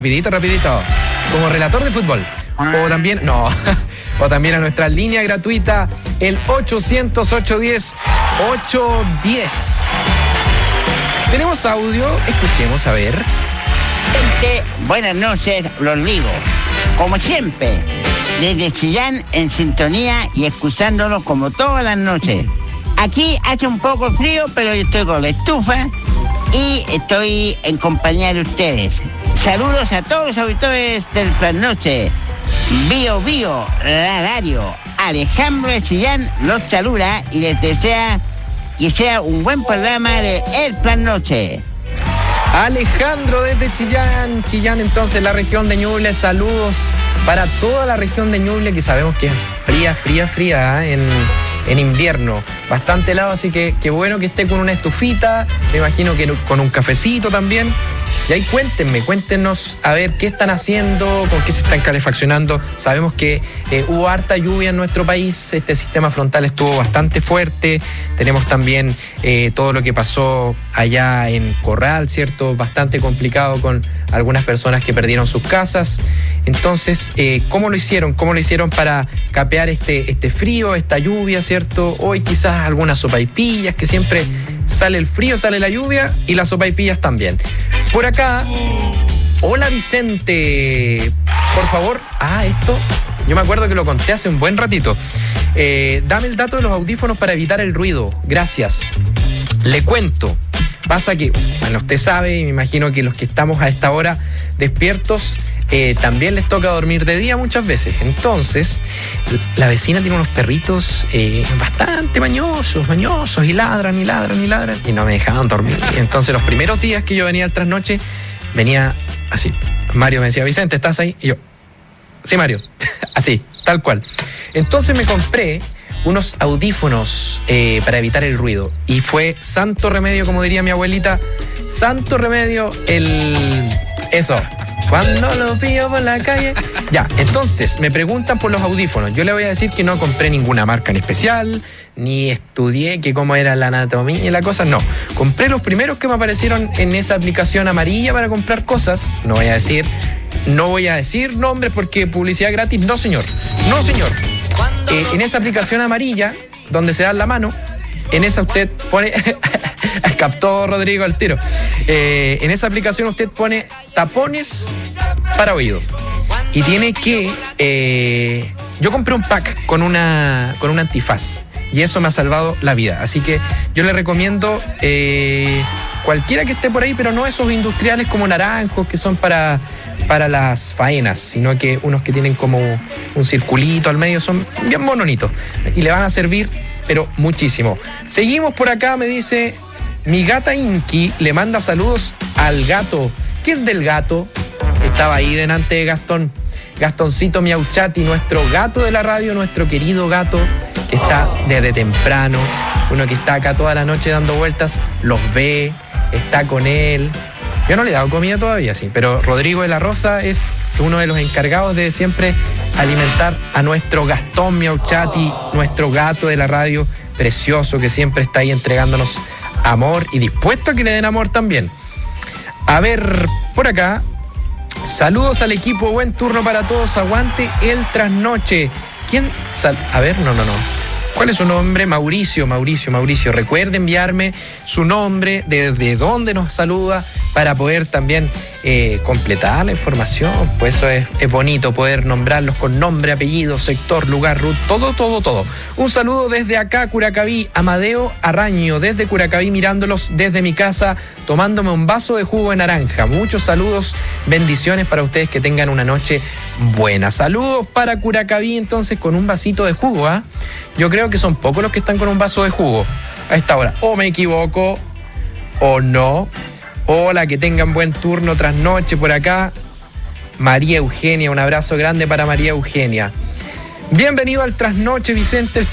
Rapidito, como relator de fútbol. O también, o también a nuestra línea gratuita, el 800-810-810. Tenemos audio, escuchemos a ver. Gente, buenas noches, los digo. Como siempre, desde Chillán en sintonía y escuchándolo como todas las noches. Aquí hace un poco frío, pero yo estoy con la estufa y estoy en compañía de ustedes. Saludos a todos los auditores del Plan Noche. Bio, la radio. Alejandro de Chillán los saluda y les desea que sea un buen programa de El Plan Noche. Alejandro desde Chillán, entonces la región de Ñuble, saludos para toda la región de Ñuble, que sabemos que es fría en invierno, bastante helado, así que qué bueno que esté con una estufita, me imagino que con un cafecito también. Y ahí cuéntenos a ver qué están haciendo, con qué se están calefaccionando. Sabemos que hubo harta lluvia en nuestro país, este sistema frontal estuvo bastante fuerte. Tenemos también todo lo que pasó allá en Corral, ¿cierto? Bastante complicado con algunas personas que perdieron sus casas. Entonces, ¿cómo lo hicieron? ¿Cómo lo hicieron para capear este frío, esta lluvia, ¿cierto? Hoy quizás algunas sopaipillas, que siempre sale el frío, sale la lluvia y las sopaipillas también. Por acá, hola Vicente, por favor, esto, yo me acuerdo que lo conté hace un buen ratito. Dame el dato de los audífonos para evitar el ruido, gracias. Le cuento, pasa que, bueno, usted sabe, y me imagino que los que estamos a esta hora despiertos, también les toca dormir de día muchas veces. Entonces, la vecina tiene unos perritos bastante mañosos, y ladran, y no me dejaban dormir. Entonces, los primeros días que yo venía al trasnoche, venía así. Mario me decía, Vicente, ¿estás ahí? Y yo, sí, Mario, así, tal cual. Entonces me compré unos audífonos para evitar el ruido. Y fue santo remedio, como diría mi abuelita, santo remedio eso. Cuando lo pillo por la calle. Ya, entonces, me preguntan por los audífonos. Yo le voy a decir que no compré ninguna marca en especial, ni estudié que cómo era la anatomía y la cosa. No, compré los primeros que me aparecieron en esa aplicación amarilla para comprar cosas. No voy a decir nombres porque publicidad gratis. No, señor. En esa aplicación amarilla, donde se da la mano, en esa usted pone... Captó Rodrigo al tiro. En esa aplicación usted pone tapones para oído. Y tiene que... yo compré un pack con un antifaz. Y eso me ha salvado la vida. Así que yo le recomiendo cualquiera que esté por ahí, pero no esos industriales como naranjos que son para las faenas, sino que unos que tienen como un circulito al medio, son bien bononitos. Y le van a servir, pero muchísimo. Seguimos por acá, me dice... Mi gata Inky le manda saludos al gato. ¿Qué es del gato? Estaba ahí delante de Gastón. Gastoncito Miauchati, nuestro gato de la radio, nuestro querido gato, que está desde temprano. Uno que está acá toda la noche dando vueltas, los ve, está con él. Yo no le he dado comida todavía, sí, pero Rodrigo de la Rosa es uno de los encargados de siempre alimentar a nuestro Gastón Miauchati, nuestro gato de la radio, precioso, que siempre está ahí entregándonos amor y dispuesto a que le den amor también. A ver, por acá, saludos al equipo, buen turno para todos, aguante el trasnoche. ¿Quién? A ver, no. ¿Cuál es su nombre? Mauricio. Recuerde enviarme su nombre, desde dónde nos saluda, para poder también completar la información. Pues eso es bonito, poder nombrarlos con nombre, apellido, sector, lugar, root, todo. Un saludo desde acá, Curacaví, Amadeo Arraño, desde Curacaví, mirándolos desde mi casa, tomándome un vaso de jugo de naranja. Muchos saludos, bendiciones para ustedes, que tengan una noche buena. Saludos para Curacaví, entonces, con un vasito de jugo, ¿ah? Yo creo que son pocos los que están con un vaso de jugo a esta hora. O me equivoco, o no. Hola, que tengan buen turno trasnoche por acá. María Eugenia, un abrazo grande para María Eugenia. Bienvenido al trasnoche, Vicente.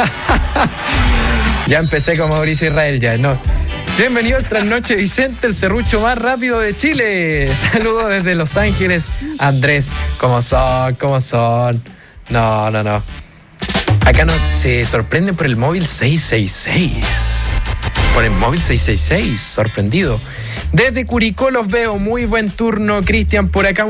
Ya empecé con Mauricio Israel, ya, no. Bienvenido al trasnoche, Vicente, el serrucho más rápido de Chile. Saludos desde Los Ángeles. Andrés, ¿cómo son? No. Acá no se sorprenden por el móvil 666. Por el móvil 666, sorprendido. Desde Curicó los veo, muy buen turno, Cristian, por acá.